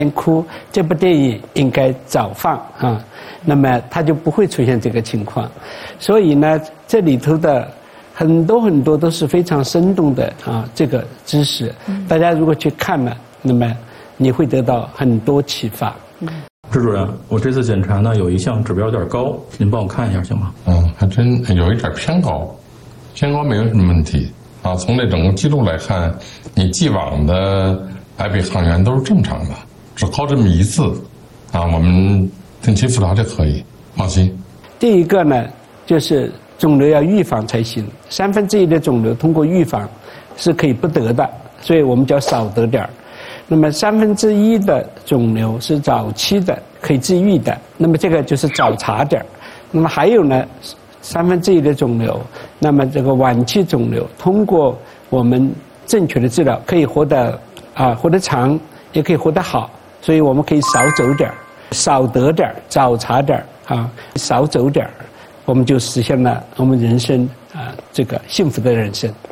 哭，这部电影应该早放啊，那么它就不会出现这个情况。所以呢，这里头的很多都是非常生动的啊，这个知识，大家如果去看呢，那么你会得到很多启发。 支主任，我这次检查呢有一项指标有点高，您帮我看一下行吗？ 还真有一点偏高，偏高没有什么问题啊。从这整个记录来看，你既往的癌病抗原都是正常的，只靠这么一次啊，我们定期复查就可以，放心。 第一个呢，就是肿瘤要预防才行，1/3的肿瘤通过预防是可以不得的，所以我们叫少得点儿。那么1/3的肿瘤是早期的，可以治愈的，那么这个就是早查点儿。那么还有呢，1/3的肿瘤，那么这个晚期肿瘤，通过我们正确的治疗，可以活得长，也可以活得好，所以我们可以少走点儿，少得点儿，早查点儿啊，少走点儿，我们就实现了我们人生这个幸福的人生。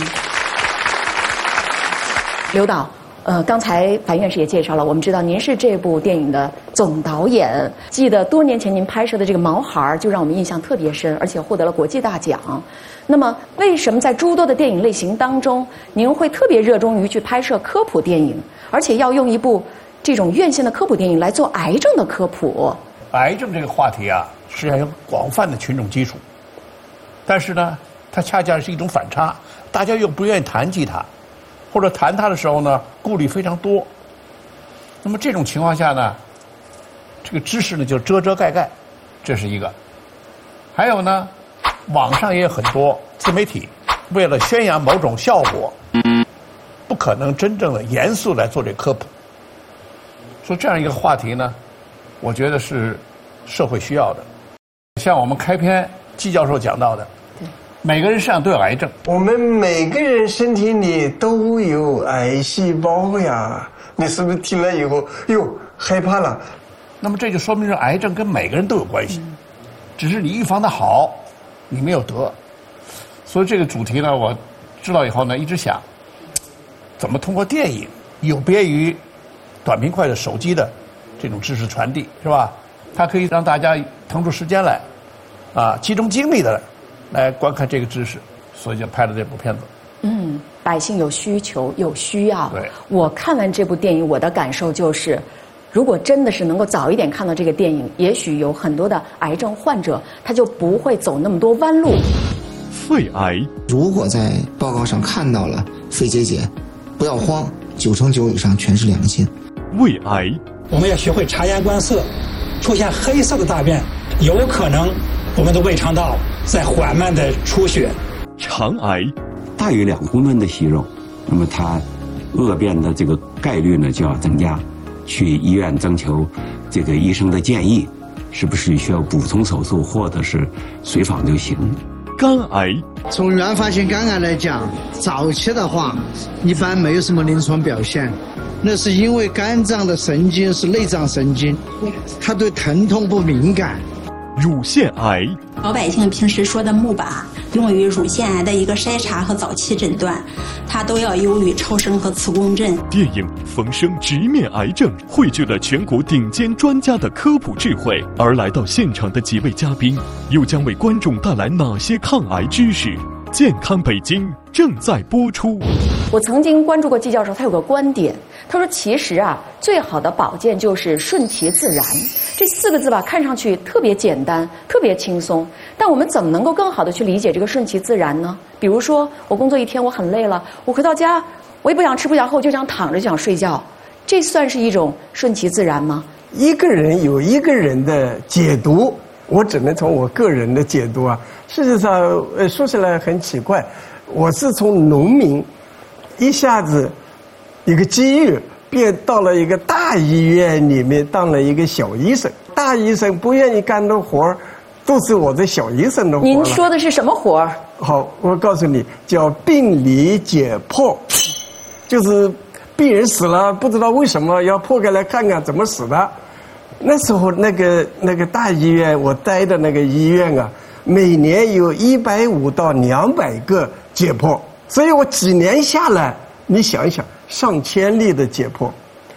刘导。刚才樊院士也介绍了，我们知道您是这部电影的总导演。记得多年前您拍摄的这个《毛孩》就让我们印象特别深，而且获得了国际大奖。那么，为什么在诸多的电影类型当中，您会特别热衷于去拍摄科普电影，而且要用一部这种院线的科普电影来做癌症的科普？ 癌症这个话题啊，实际上有广泛的群众基础，但是呢，它恰恰是一种反差，大家又不愿意谈及它。或者谈它的时候呢，顾虑非常多。那么这种情况下呢，这个知识呢就遮遮盖盖，这是一个。还有呢，网上也有很多自媒体为了宣扬某种效果，不可能真正的严肃来做这科普。所以这样一个话题呢，我觉得是社会需要的。像我们开篇季教授讲到的。每个人身上都有癌症， 我们每个人身体里都有癌细胞呀。你是不是听了以后，害怕了？ 那么这就说明是癌症跟每个人都有关系，只是你预防的好，你没有得。所以这个主题呢，我知道以后呢，一直想怎么通过电影有别于短平快的手机的这种知识传递，是吧？它可以让大家腾出时间来，集中精力的来观看这个知识，所以就拍了这部片子。 百姓有需求，有需要。 对， 我看完这部电影，我的感受就是，如果真的是能够早一点看到这个电影，也许有很多的癌症患者他就不会走那么多弯路。 肺癌， 如果在报告上看到了肺结节，不要慌，9成9以上全是良性。 胃癌， 我们要学会察言观色，出现黑色的大便，有可能我们的胃肠道在缓慢的出血。 肠癌， 大于2公吨的息肉，那么它恶变的这个概率呢就要增加，去医院征求这个医生的建议，是不是需要补充手术或者是随访就行。 肝癌， 从原发性肝癌来讲，早期的话一般没有什么临床表现，那是因为肝脏的神经是内脏神经，它对疼痛不敏感。 乳腺癌， 老百姓平时说的钼靶用于乳腺癌的一个筛查和早期诊断，它都要优于超声和磁共振。 电影《风声直面癌症》汇聚了全国顶尖专家的科普智慧，而来到现场的几位嘉宾又将为观众带来哪些抗癌知识？健康北京正在播出。 我曾经关注过季教授，他有个观点，他说其实最好的保健就是顺其自然。这4个字吧，看上去特别简单，特别轻松，但我们怎么能够更好的去理解这个顺其自然呢？比如说我工作一天，我很累了，我回到家我也不想吃不想喝，我就想躺着就想睡觉，这算是一种顺其自然吗？ 一个人有一个人的解读，我只能从我个人的解读事实上说起来很奇怪，我是从农民一下子一个机遇变到了一个大医院里面当了一个小医生，大医生不愿意干的活儿都是我这小医生的活儿。 您说的是什么活儿？ 好，我告诉你，叫病理解剖，就是病人死了，不知道为什么要剖开来看看怎么死的。那时候那个大医院，我待的那个医院每年有150到200个解剖，所以我几年下来，你想一想，上千例的解剖，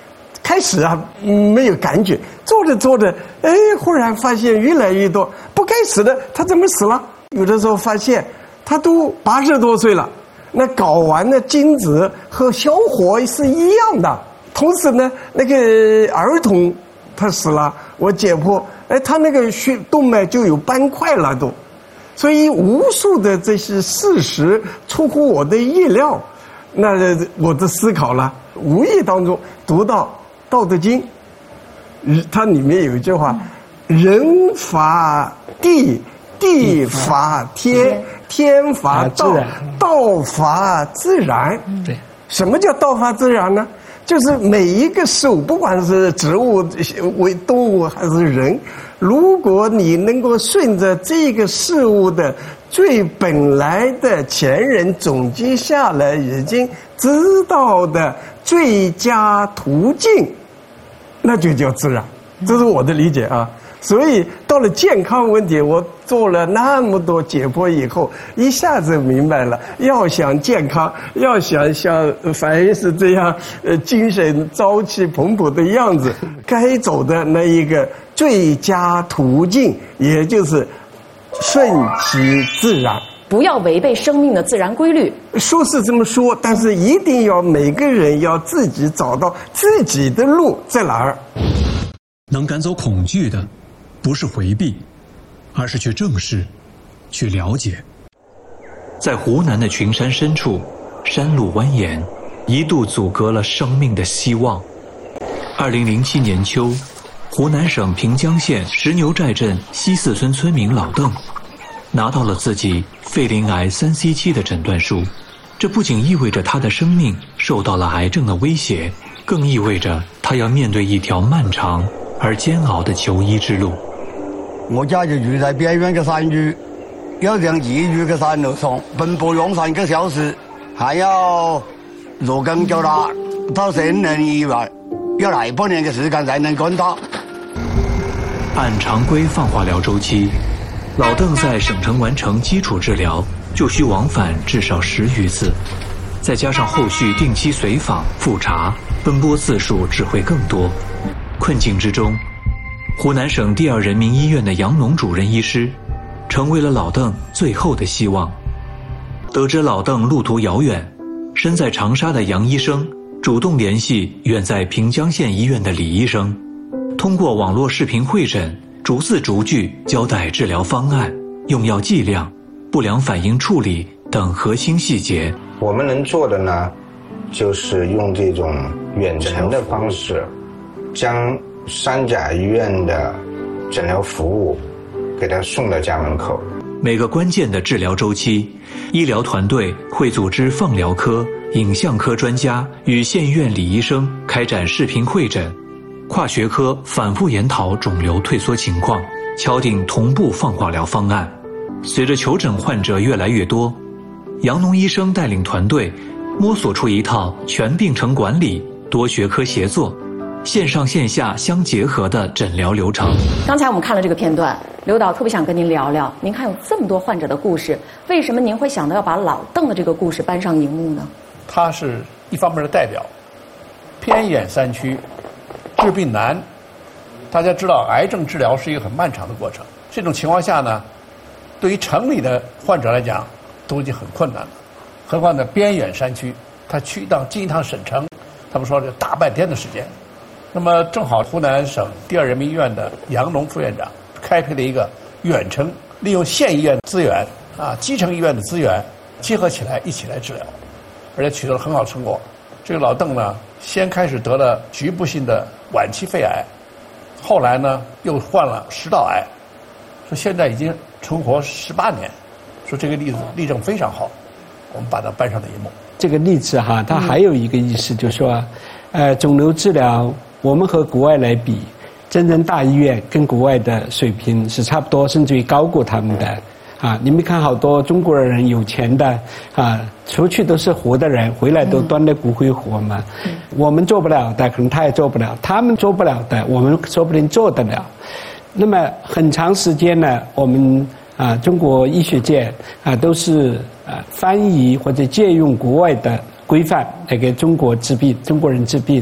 开始啊没有感觉，做着做着，忽然发现越来越多不该死的，他怎么死了？有的时候发现他都80多岁了，那睾丸的精子和小伙是一样的。同时呢，那个儿童他死了，我解剖，他那个血动脉就有斑块了都。所以无数的这些事实出乎我的意料，那我的思考了，无意当中读到《道德经》，它里面有一句话：人法地，地法天，天法道，道法自然。 对， 什么叫道法自然呢？就是每一个事物，不管是植物、为动物还是人，如果你能够顺着这个事物的最本来的前人总结下来已经知道的最佳途径，那就叫自然。这是我的理解啊。所以到了健康问题，我做了那么多解剖以后，一下子明白了，要想健康，要想像樊医师这样精神朝气蓬勃的样子，该走的那一个最佳途径，也就是顺其自然， 不要违背生命的自然规律。 说是这么说，但是一定要每个人要自己找到自己的路在哪儿。 能赶走恐惧的不是回避，而是去正视，去了解。 在湖南的群山深处，山路蜿蜒，一度阻隔了生命的希望。2007年秋，湖南省平江县石牛寨镇西四村村民老邓拿到了自己肺鳞癌3C7的诊断书。这不仅意味着他的生命受到了癌症的威胁，更意味着他要面对一条漫长而煎熬的求医之路。 我家就住在边远嘅山区，要向异域嘅山路上奔波2、3个小时，还要坐公交车到省人医院，要来半年嘅时间才能赶到。 按常规放化疗周期，老邓在省城完成基础治疗就需往返至少10余次，再加上后续定期随访复查，奔波次数只会更多。困境之中，湖南省第2人民医院的杨农主任医师成为了老邓最后的希望。得知老邓路途遥远，身在长沙的杨医生主动联系远在平江县医院的李医生，通过网络视频会诊，逐字逐句交代治疗方案、用药剂量、不良反应处理等核心细节。 我们能做的呢，就是用这种远程的方式，将三甲医院的诊疗服务给他送到家门口。 每个关键的治疗周期，医疗团队会组织放疗科、影像科专家与县医院李医生开展视频会诊，跨学科反复研讨肿瘤退缩情况，敲定同步放化疗方案。随着求诊患者越来越多，杨农医生带领团队摸索出一套全病程管理、多学科协作、线上线下相结合的诊疗流程。 刚才我们看了这个片段，刘导特别想跟您聊聊，您看有这么多患者的故事，为什么您会想到要把老邓的这个故事搬上荧幕呢？ 他是一方面的代表，偏远山区，治病难。大家知道，癌症治疗是一个很漫长的过程。这种情况下呢，对于城里的患者来讲，都已经很困难了。何况呢，边远山区，他进一趟省城，他们说这大半天的时间。那么正好湖南省第2人民医院的杨农副院长开辟了一个远程，利用县医院的资源基层医院的资源结合起来一起来治疗，而且取得了很好成果。这个老邓呢，先开始得了局部性的晚期肺癌，后来呢又患了食道癌，说现在已经存活18年，说这个例证非常好，我们把它搬上了荧幕。 这个例子哈，它还有一个意思，就是说，肿瘤治疗我们和国外来比，真正大医院跟国外的水平是差不多，甚至于高过他们的。你们看好多中国人有钱的出去都是活的人，回来都端着骨灰活嘛。我们做不了的，可能他也做不了；他们做不了的，我们说不定做得了。那么很长时间呢，我们中国医学界都是翻译或者借用国外的规范来给中国人治病。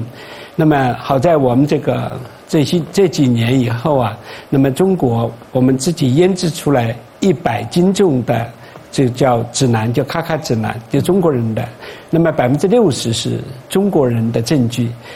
那么好在我们这几年以后啊，那么中国我们自己研制出来100斤重的。这叫指南，叫卡卡指南，就中国人的。那么60%是中国人的证据，